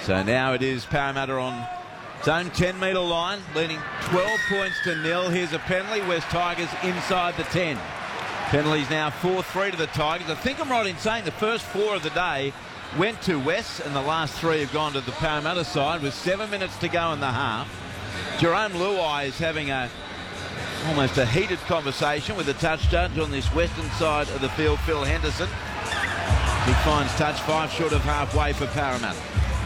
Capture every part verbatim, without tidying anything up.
So now it is Parramatta on its own ten metre line, leading twelve points to nil. Here's a penalty. West Tigers inside the ten. Penalties now four three to the Tigers. I think I'm right in saying the first four of the day went to West, and the last three have gone to the Parramatta side with seven minutes to go in the half. Jerome Luai is having a almost a heated conversation with the touch judge on this western side of the field, Phil Henderson. He finds touch five short of halfway for Parramatta.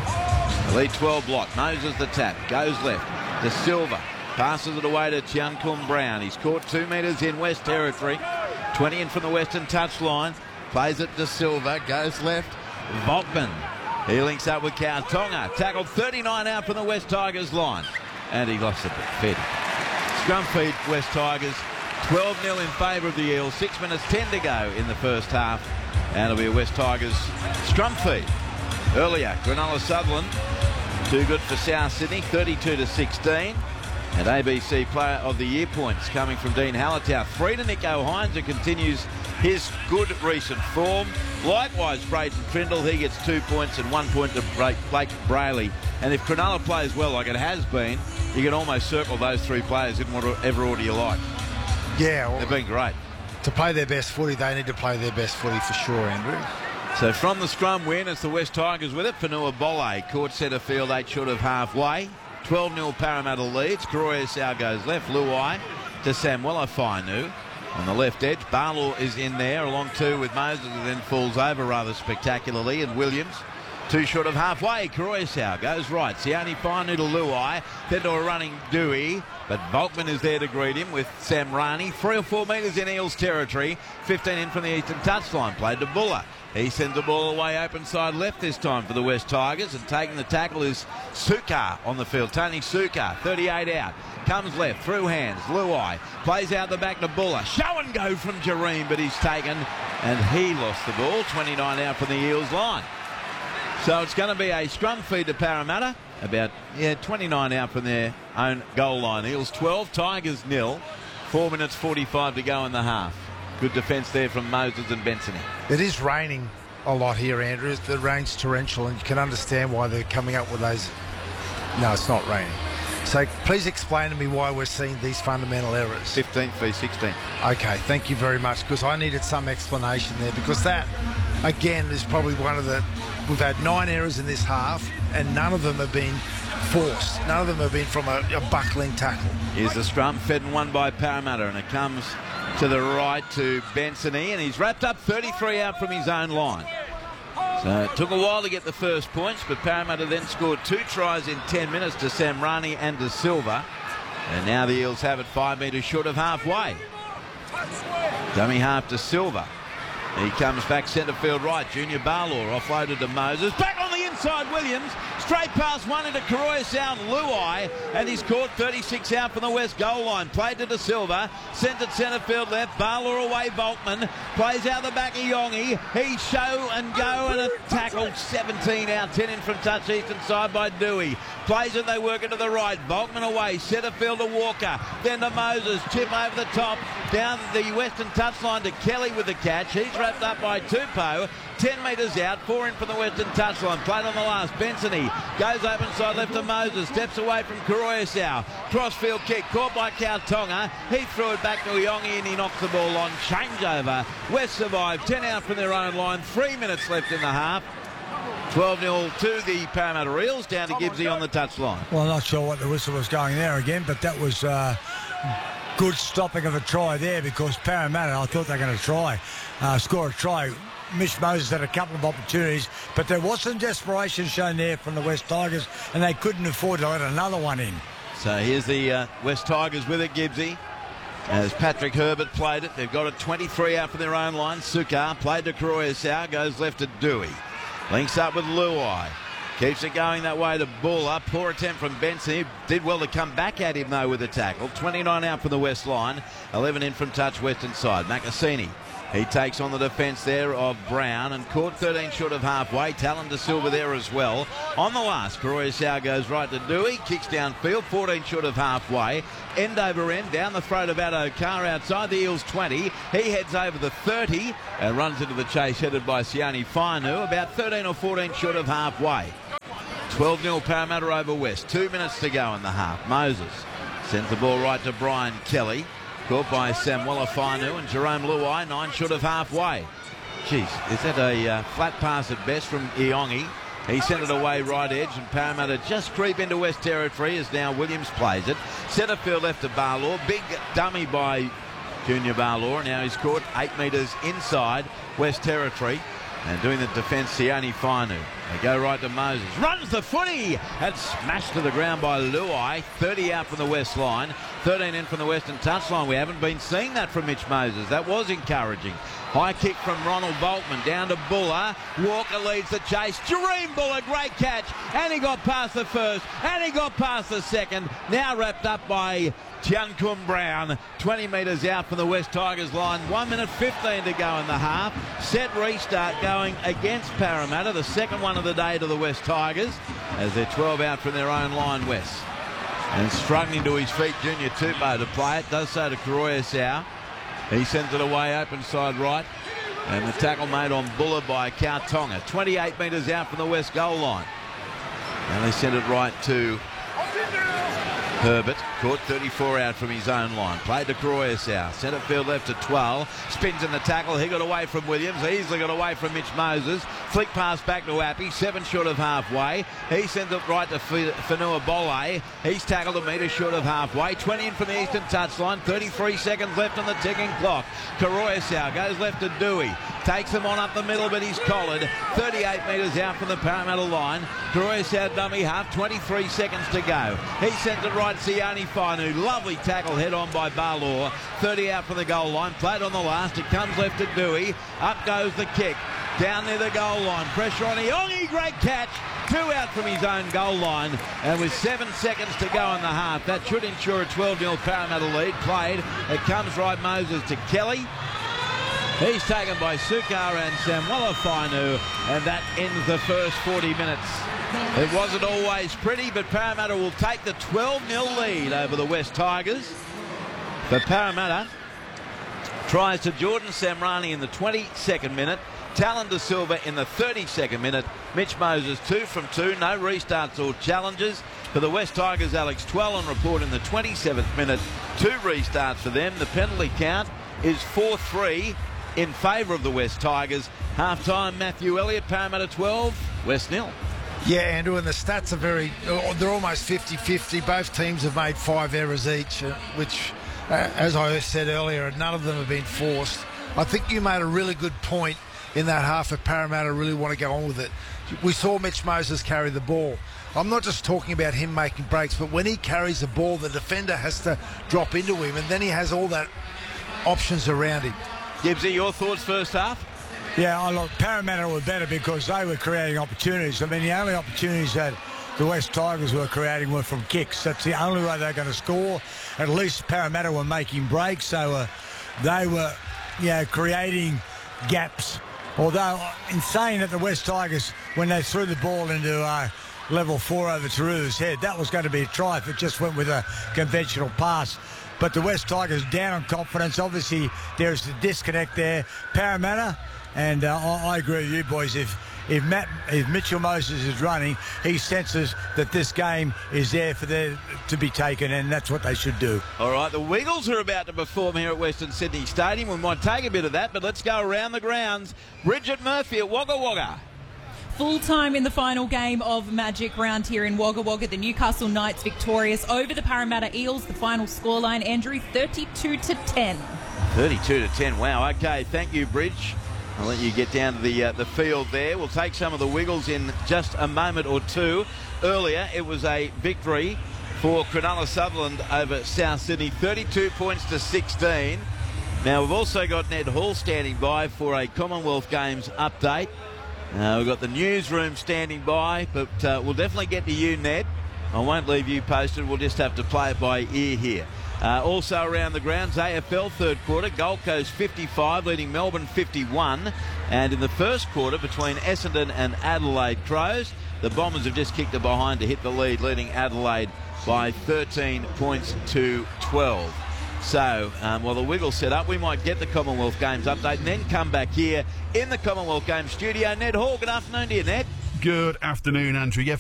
The lead twelve block. Moses the tap. Goes left. De Silva passes it away to Tiankum Brown. He's caught two metres in West territory. twenty in from the western touch line. Plays it to Silva. Goes left. Volkman. He links up with Kautonga. Tackled thirty-nine out from the West Tigers line. And he lost it. Fed. Scrum feed West Tigers. twelve nil in favour of the Eels. Six minutes ten to go in the first half. And it'll be a West Tigers scrum feed. Earlier, Cronulla Sutherland, too good for South Sydney, thirty-two to sixteen. And A B C Player of the Year points coming from Dean Hallertau. Three to Nico Hines, who continues his good recent form. Likewise, Braden Trindle, he gets two points and one point to Blake Brayley. And if Cronulla plays well like it has been, you can almost circle those three players in whatever order you like. Yeah. Well, they've been great. To play their best footy, they need to play their best footy for sure, Andrew. So from the scrum win, it's the West Tigers with it. Fanua Bolle, caught centre field, eight short of halfway. twelve nil Parramatta leads. Karoya goes left. Luai to Samuela Fainu. On the left edge, Barlow is in there, along two with Moses, who then falls over rather spectacularly. And Williams, two short of halfway. Karoya goes right. Sione Fainu to Luai. Then to a running Dewey. But Volkman is there to greet him with Sam Rani. Three or four metres in Eels territory. fifteen in from the eastern touchline. Played to Buller. He sends the ball away open side left this time for the West Tigers. And taking the tackle is Sukkar on the field. Tony Sukkar, thirty-eight out. Comes left, through hands. Luai plays out the back to Buller. Show and go from Jareem, but he's taken. And he lost the ball. twenty-nine out from the Eels line. So it's going to be a scrum feed to Parramatta. About yeah, twenty-nine out from their own goal line. Eels twelve, Tigers nil. Four minutes forty-five to go in the half. Good defence there from Moses and Benson. It is raining a lot here, Andrew. The rain's torrential, and you can understand why they're coming up with those. No, it's not raining. So please explain to me why we're seeing these fundamental errors. fifteenth v sixteenth. Okay, thank you very much, because I needed some explanation there, because that, again, is probably one of the... We've had nine errors in this half, and none of them have been forced. None of them have been from a, a buckling tackle. Here's the scrum, fed and won by Parramatta, and it comes to the right to Benson, and he's wrapped up thirty-three out from his own line. So it took a while to get the first points, but Parramatta then scored two tries in ten minutes to Samrani and to Silva. And now the Eels have it five metres short of halfway. Dummy half to Silva. He comes back centre field right. Junior Barlaw offloaded to Moses. Back on the inside, Williams. Straight past one into Karoya Sound, Luai. And he's caught thirty-six out from the West goal line. Played to De Silva. Sent it centre field left. Barlaw away, Volkman. Plays out the back of Yongi. He show and go and a tackle. seventeen out, ten in from touch eastern side by Dewey. Plays it, they work it to the right. Volkman away, centre field to Walker. Then to Moses. Chip over the top. Down the western touchline to Kelly with the catch. He's wrapped up by Tupou. ten metres out, four in from the western touchline. Played on the last. Bensony goes open side left to Moses. Steps away from Karoya. Crossfield kick caught by Kautonga. He threw it back to Yongi and he knocks the ball on. Changeover. West survived. ten out from their own line. Three minutes left in the half. twelve nil to the Parramatta Eels. Down to Gibbsy on the touchline. Well, I'm not sure what the whistle was going there again, but that was uh, good stopping of a try there, because Parramatta, I thought they were going to try, uh, score a try. Mitch Moses had a couple of opportunities, but there was some desperation shown there from the West Tigers, and they couldn't afford to let another one in. So here's the uh, West Tigers with it, Gibbsy. As Patrick Herbert played it, they've got it twenty-three out from their own line. Sukkar played to Karoya, goes left to Dewey. Links up with Luai. Keeps it going that way to Buller. Poor attempt from Benson. He did well to come back at him, though, with a tackle. twenty-nine out from the West line. eleven in from touch western side. Makasini. He takes on the defence there of Brown and caught thirteen short of halfway. Talon to Silva there as well. On the last, Karoya goes right to Dewey. Kicks downfield, fourteen short of halfway. End over end, down the throat of Addo Carr outside the Eels twenty. He heads over the thirty and runs into the chase headed by Sione Fainu. About thirteen or fourteen short of halfway. twelve nil Parramatta over West. Two minutes to go in the half. Moses sends the ball right to Brian Kelly. Caught by Samuela Fainu and Jerome Luai, nine short of halfway. Jeez, is that a uh, flat pass at best from Iongi? He sent it away right edge, and Parramatta just creep into West territory as now Williams plays it. Centre field left to Barlaw. Big dummy by Junior Barlaw. Now he's caught eight metres inside West territory. And doing the defence, Sione Fainu. They go right to Moses. Runs the footy! And smashed to the ground by Luai. thirty out from the West line. thirteen in from the Western touchline. We haven't been seeing that from Mitch Moses. That was encouraging. High kick from Ronald Boltman down to Buller. Walker leads the chase. Jareem Buller, great catch. And he got past the first. And he got past the second. Now wrapped up by Tiankum Brown. twenty metres out from the West Tigers line. one minute fifteen to go in the half. Set restart going against Parramatta. The second one of the day to the West Tigers as they're twelve out from their own line, West. And struggling to his feet, Junior Tupou to play it. Does so to Koroyasau. He sends it away open side right. And the tackle made on Buller by Kautonga. twenty-eight metres out from the West goal line. And they send it right to Herbert. Caught thirty-four out from his own line. Played to Koroyasau. Centre field left to twelve. Spins in the tackle. He got away from Williams. Easily got away from Mitch Moses. Flick pass back to Appy. Seven short of halfway. He sends it right to Fanua Bolle. He's tackled a metre short of halfway. twenty in from the eastern touchline. thirty-three seconds left on the ticking clock. Koroyasau goes left to Dewey. Takes him on up the middle, but he's collared. thirty-eight metres out from the Parramatta line. Koroyasau dummy half. twenty-three seconds to go. He sends it right to Sione Fainu. Lovely tackle head on by Barlaw. thirty out from the goal line. Played on the last. It comes left to Dewey. Up goes the kick. Down near the goal line. Pressure on Iongi. Great catch. Two out from his own goal line. And with seven seconds to go in the half, that should ensure a twelve nil Parramatta lead. Played. It comes right Moses to Kelly. He's taken by Sukar and Samuela Fainu. And that ends the first forty minutes. It wasn't always pretty, but Parramatta will take the twelve nil lead over the West Tigers. For Parramatta, tries to Jordan Samrani in the twenty-second minute. Talon De Silva in the thirty-second minute. Mitch Moses two from two. No restarts or challenges. For the West Tigers, Alex Twell report in the twenty-seventh minute. Two restarts for them. The penalty count is four three in favour of the West Tigers. Half-time, Matthew Elliott, Parramatta twelve, West nil. Yeah, Andrew, and the stats are very, they're almost fifty fifty. Both teams have made five errors each, uh, which, uh, as I said earlier, none of them have been forced. I think you made a really good point in that half if Parramatta really want to go on with it. We saw Mitch Moses carry the ball. I'm not just talking about him making breaks, but when he carries the ball, the defender has to drop into him, and then he has all that options around him. Gibbsy, your thoughts first half? Yeah, I look, Parramatta were better because they were creating opportunities. I mean, the only opportunities that the West Tigers were creating were from kicks. That's the only way they're going to score. At least Parramatta were making breaks, so uh, they were, you know, creating gaps. Although, in saying that the West Tigers, when they threw the ball into uh, level four over Taru's head, that was going to be a try if it just went with a conventional pass. But the West Tigers down on confidence. Obviously, there's the disconnect there. Parramatta, and uh, I, I agree with you boys, if if Matt, if Mitchell Moses is running, he senses that this game is there for there to be taken, and that's what they should do. All right, the Wiggles are about to perform here at Western Sydney Stadium. We might take a bit of that, but let's go around the grounds. Bridget Murphy at Wagga Wagga. Full time in the final game of Magic Round here in Wagga Wagga. The Newcastle Knights victorious over the Parramatta Eels. The final scoreline, Andrew, thirty-two to ten. thirty-two to ten. Wow. Okay. Thank you, Bridge. I'll let you get down to the uh, the field there. We'll take some of the Wiggles in just a moment or two. Earlier, it was a victory for Cronulla Sutherland over South Sydney, thirty-two points to sixteen. Now, we've also got Ned Hall standing by for a Commonwealth Games update. Uh, we've got the newsroom standing by, but uh, we'll definitely get to you, Ned. I won't leave you posted. We'll just have to play it by ear here. Uh, also around the grounds, A F L third quarter, Gold Coast fifty-five, leading Melbourne fifty-one. And in the first quarter, between Essendon and Adelaide Crows, the Bombers have just kicked it behind to hit the lead, leading Adelaide by thirteen points to twelve. So, um, while the Wiggles set up, we might get the Commonwealth Games update and then come back here in the Commonwealth Games studio. Ned Hall, good afternoon to you, Ned. Good afternoon, Andrew. Yeah,